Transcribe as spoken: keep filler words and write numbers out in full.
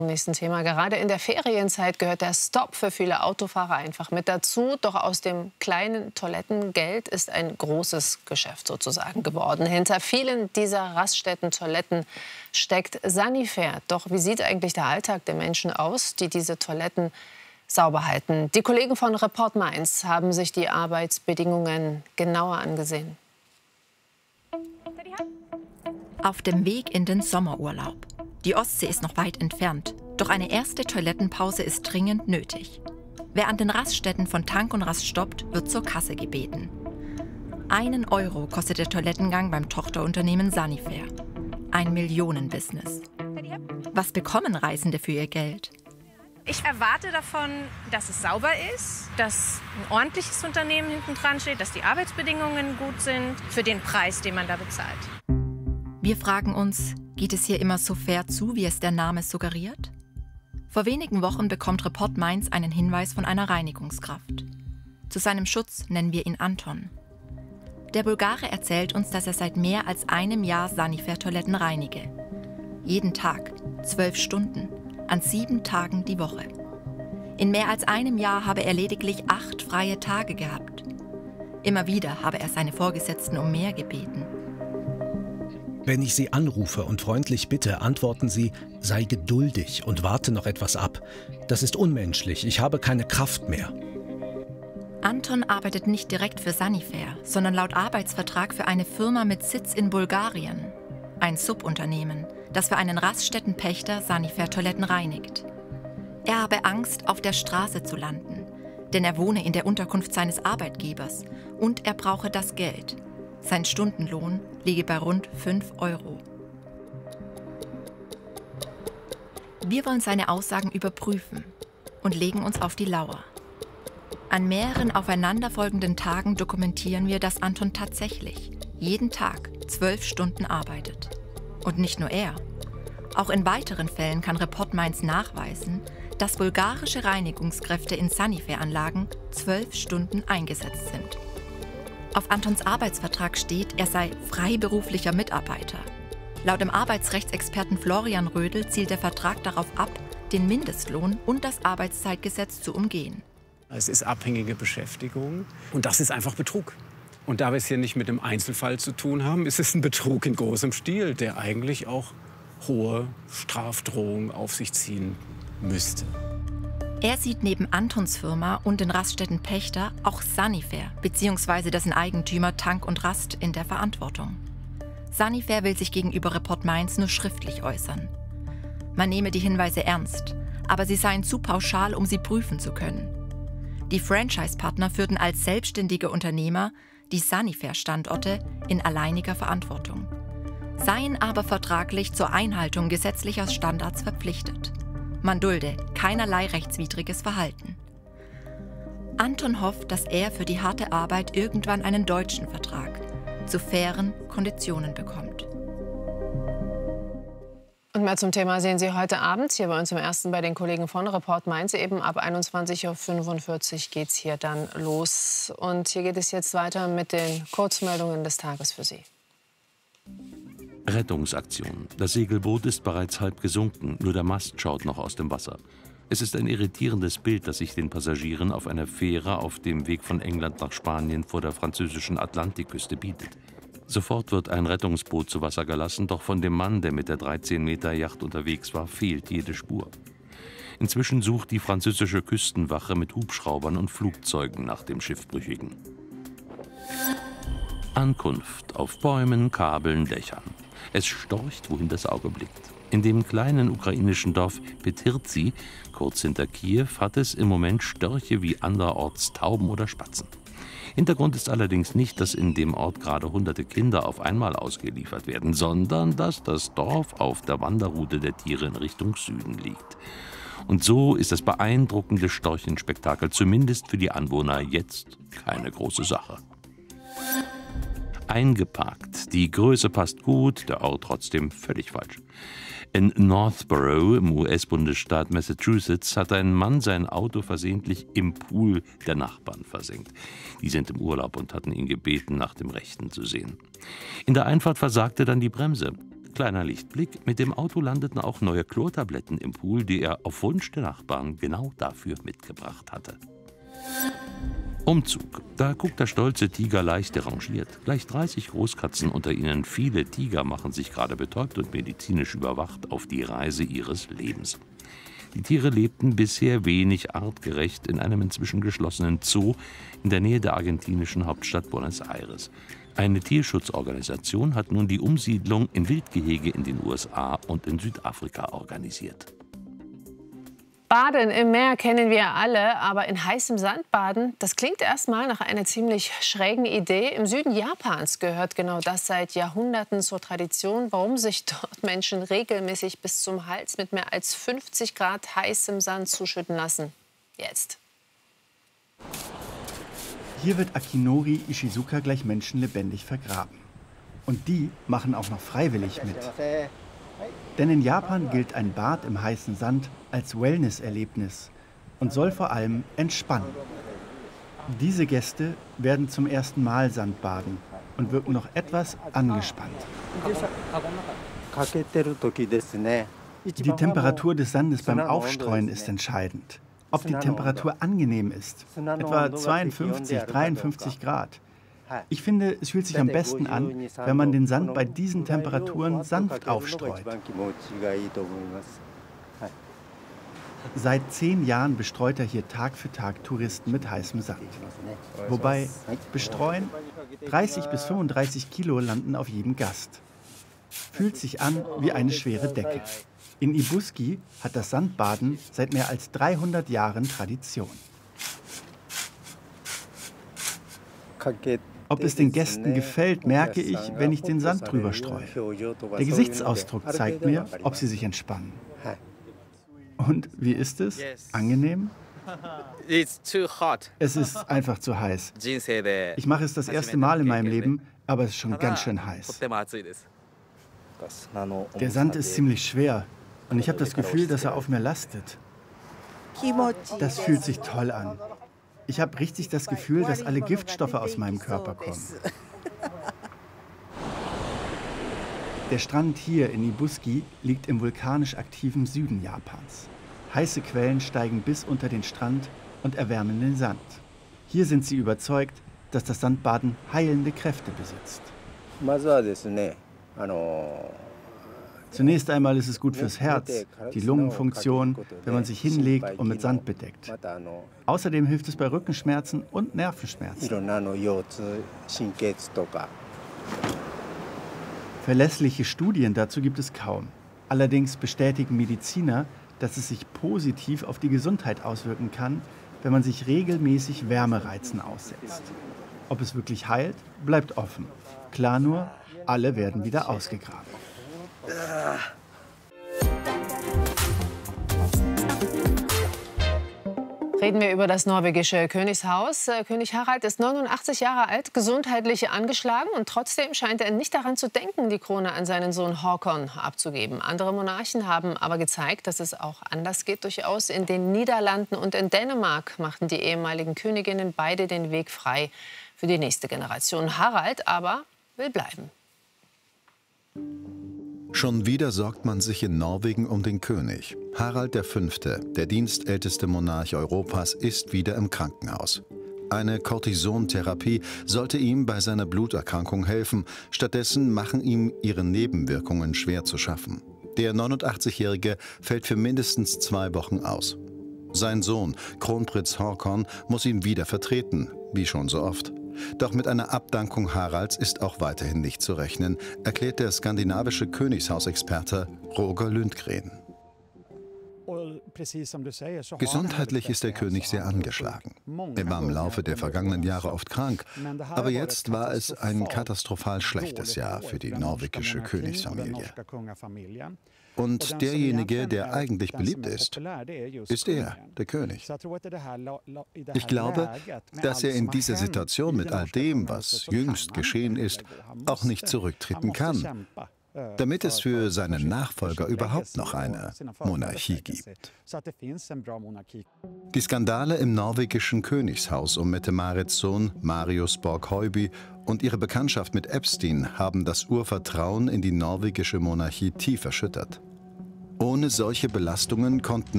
Nächsten Thema. Gerade in der Ferienzeit gehört der Stopp für viele Autofahrer einfach mit dazu. Doch aus dem kleinen Toilettengeld ist ein großes Geschäft sozusagen geworden. Hinter vielen dieser Raststätten-Toiletten steckt Sanifair. Doch wie sieht eigentlich der Alltag der Menschen aus, die diese Toiletten sauber halten? Die Kollegen von Report Mainz haben sich die Arbeitsbedingungen genauer angesehen. Auf dem Weg in den Sommerurlaub. Die Ostsee ist noch weit entfernt, doch eine erste Toilettenpause ist dringend nötig. Wer an den Raststätten von Tank und Rast stoppt, wird zur Kasse gebeten. Einen Euro kostet der Toilettengang beim Tochterunternehmen Sanifair. Ein Millionenbusiness. Was bekommen Reisende für ihr Geld? Ich erwarte davon, dass es sauber ist, dass ein ordentliches Unternehmen hinten dran steht, dass die Arbeitsbedingungen gut sind für den Preis, den man da bezahlt. Wir fragen uns, geht es hier immer so fair zu, wie es der Name suggeriert? Vor wenigen Wochen bekommt Report Mainz einen Hinweis von einer Reinigungskraft. Zu seinem Schutz nennen wir ihn Anton. Der Bulgare erzählt uns, dass er seit mehr als einem Jahr Sanifair-Toiletten reinige. Jeden Tag, zwölf Stunden, an sieben Tagen die Woche. In mehr als einem Jahr habe er lediglich acht freie Tage gehabt. Immer wieder habe er seine Vorgesetzten um mehr gebeten. Wenn ich Sie anrufe und freundlich bitte, antworten Sie, sei geduldig und warte noch etwas ab. Das ist unmenschlich, ich habe keine Kraft mehr. Anton arbeitet nicht direkt für Sanifair, sondern laut Arbeitsvertrag für eine Firma mit Sitz in Bulgarien. Ein Subunternehmen, das für einen Raststättenpächter Sanifair-Toiletten reinigt. Er habe Angst, auf der Straße zu landen, denn er wohne in der Unterkunft seines Arbeitgebers und er brauche das Geld. Sein Stundenlohn liege bei rund fünf Euro. Wir wollen seine Aussagen überprüfen und legen uns auf die Lauer. An mehreren aufeinanderfolgenden Tagen dokumentieren wir, dass Anton tatsächlich jeden Tag zwölf Stunden arbeitet. Und nicht nur er. Auch in weiteren Fällen kann Report Mainz nachweisen, dass bulgarische Reinigungskräfte in Sanifair-Anlagen zwölf Stunden eingesetzt sind. Auf Antons Arbeitsvertrag steht, er sei freiberuflicher Mitarbeiter. Laut dem Arbeitsrechtsexperten Florian Rödel zielt der Vertrag darauf ab, den Mindestlohn und das Arbeitszeitgesetz zu umgehen. Es ist abhängige Beschäftigung und das ist einfach Betrug. Und da wir es hier nicht mit dem Einzelfall zu tun haben, ist es ein Betrug in großem Stil, der eigentlich auch hohe Strafdrohungen auf sich ziehen müsste. Er sieht neben Antons Firma und den Raststättenpächter auch Sanifair bzw. dessen Eigentümer Tank und Rast in der Verantwortung. Sanifair will sich gegenüber Report Mainz nur schriftlich äußern. Man nehme die Hinweise ernst, aber sie seien zu pauschal, um sie prüfen zu können. Die Franchise-Partner führten als selbstständige Unternehmer die Sanifair-Standorte in alleiniger Verantwortung, seien aber vertraglich zur Einhaltung gesetzlicher Standards verpflichtet. Man dulde keinerlei rechtswidriges Verhalten. Anton hofft, dass er für die harte Arbeit irgendwann einen deutschen Vertrag zu fairen Konditionen bekommt. Und mehr zum Thema sehen Sie heute Abend hier bei uns im Ersten bei den Kollegen von Report Mainz. Eben ab einundzwanzig Uhr fünfundvierzig geht es hier dann los. Und hier geht es jetzt weiter mit den Kurzmeldungen des Tages für Sie. Rettungsaktion. Das Segelboot ist bereits halb gesunken, nur der Mast schaut noch aus dem Wasser. Es ist ein irritierendes Bild, das sich den Passagieren auf einer Fähre auf dem Weg von England nach Spanien vor der französischen Atlantikküste bietet. Sofort wird ein Rettungsboot zu Wasser gelassen, doch von dem Mann, der mit der dreizehn Meter Yacht unterwegs war, fehlt jede Spur. Inzwischen sucht die französische Küstenwache mit Hubschraubern und Flugzeugen nach dem Schiffbrüchigen. Ankunft auf Bäumen, Kabeln, Dächern. Es storcht, wohin das Auge blickt. In dem kleinen ukrainischen Dorf Petirzi, kurz hinter Kiew, hat es im Moment Störche wie anderorts Tauben oder Spatzen. Hintergrund ist allerdings nicht, dass in dem Ort gerade hunderte Kinder auf einmal ausgeliefert werden, sondern dass das Dorf auf der Wanderroute der Tiere in Richtung Süden liegt. Und so ist das beeindruckende Storchenspektakel zumindest für die Anwohner jetzt keine große Sache. Eingeparkt. Die Größe passt gut, der Ort trotzdem völlig falsch. In Northborough im U S-Bundesstaat Massachusetts hat ein Mann sein Auto versehentlich im Pool der Nachbarn versenkt. Die sind im Urlaub und hatten ihn gebeten, nach dem Rechten zu sehen. In der Einfahrt versagte dann die Bremse. Kleiner Lichtblick, mit dem Auto landeten auch neue Chlortabletten im Pool, die er auf Wunsch der Nachbarn genau dafür mitgebracht hatte. Umzug. Da guckt der stolze Tiger leicht derangiert. Gleich dreißig Großkatzen, unter ihnen viele Tiger, machen sich gerade betäubt und medizinisch überwacht auf die Reise ihres Lebens. Die Tiere lebten bisher wenig artgerecht in einem inzwischen geschlossenen Zoo in der Nähe der argentinischen Hauptstadt Buenos Aires. Eine Tierschutzorganisation hat nun die Umsiedlung in Wildgehege in den U S A und in Südafrika organisiert. Baden im Meer kennen wir alle, aber in heißem Sand baden, das klingt erstmal nach einer ziemlich schrägen Idee. Im Süden Japans gehört genau das seit Jahrhunderten zur Tradition. Warum sich dort Menschen regelmäßig bis zum Hals mit mehr als fünfzig Grad heißem Sand zuschütten lassen? Jetzt. Hier wird Akinori Ishizuka gleich menschenlebendig vergraben. Und die machen auch noch freiwillig mit. Denn in Japan gilt ein Bad im heißen Sand als Wellness-Erlebnis und soll vor allem entspannen. Diese Gäste werden zum ersten Mal Sandbaden und wirken noch etwas angespannt. Die Temperatur des Sandes beim Aufstreuen ist entscheidend. Ob die Temperatur angenehm ist, etwa zweiundfünfzig, dreiundfünfzig Grad. Ich finde, es fühlt sich am besten an, wenn man den Sand bei diesen Temperaturen sanft aufstreut. Seit zehn Jahren bestreut er hier Tag für Tag Touristen mit heißem Sand. Wobei bestreuen, dreißig bis fünfunddreißig Kilo landen auf jedem Gast. Fühlt sich an wie eine schwere Decke. In Ibuski hat das Sandbaden seit mehr als dreihundert Jahren Tradition. Ob es den Gästen gefällt, merke ich, wenn ich den Sand drüber streue. Der Gesichtsausdruck zeigt mir, ob sie sich entspannen. Und wie ist es? Angenehm? Es ist einfach zu heiß. Ich mache es das erste Mal in meinem Leben, aber es ist schon ganz schön heiß. Der Sand ist ziemlich schwer und ich habe das Gefühl, dass er auf mir lastet. Das fühlt sich toll an. Ich habe richtig das Gefühl, dass alle Giftstoffe aus meinem Körper kommen. Der Strand hier in Ibuski liegt im vulkanisch aktiven Süden Japans. Heiße Quellen steigen bis unter den Strand und erwärmen den Sand. Hier sind sie überzeugt, dass das Sandbaden heilende Kräfte besitzt. Zunächst einmal ist es gut fürs Herz, die Lungenfunktion, wenn man sich hinlegt und mit Sand bedeckt. Außerdem hilft es bei Rückenschmerzen und Nervenschmerzen. Verlässliche Studien dazu gibt es kaum. Allerdings bestätigen Mediziner, dass es sich positiv auf die Gesundheit auswirken kann, wenn man sich regelmäßig Wärmereizen aussetzt. Ob es wirklich heilt, bleibt offen. Klar nur, alle werden wieder ausgegraben. Reden wir über das norwegische Königshaus. König Harald ist neunundachtzig Jahre alt, gesundheitlich angeschlagen und trotzdem scheint er nicht daran zu denken, die Krone an seinen Sohn Håkon abzugeben. Andere Monarchen haben aber gezeigt, dass es auch anders geht durchaus. In den Niederlanden und in Dänemark machten die ehemaligen Königinnen beide den Weg frei für die nächste Generation. Harald aber will bleiben. Schon wieder sorgt man sich in Norwegen um den König. Harald der Fünfte, der dienstälteste Monarch Europas, ist wieder im Krankenhaus. Eine Cortisontherapie sollte ihm bei seiner Bluterkrankung helfen. Stattdessen machen ihm ihre Nebenwirkungen schwer zu schaffen. Der neunundachtzigjährige fällt für mindestens zwei Wochen aus. Sein Sohn, Kronprinz Håkon, muss ihn wieder vertreten, wie schon so oft. Doch mit einer Abdankung Haralds ist auch weiterhin nicht zu rechnen, erklärt der skandinavische Königshausexperte Roger Lundgren. Gesundheitlich ist der König sehr angeschlagen. Er war im Laufe der vergangenen Jahre oft krank, aber jetzt war es ein katastrophal schlechtes Jahr für die norwegische Königsfamilie. Und derjenige, der eigentlich beliebt ist, ist er, der König. Ich glaube, dass er in dieser Situation mit all dem, was jüngst geschehen ist, auch nicht zurücktreten kann. damit es für seinen Nachfolger überhaupt noch eine Monarchie gibt. Die Skandale im norwegischen Königshaus um Mette-Marits Sohn Marius Borg-Heuby und ihre Bekanntschaft mit Epstein haben das Urvertrauen in die norwegische Monarchie tief erschüttert. Ohne solche Belastungen konnten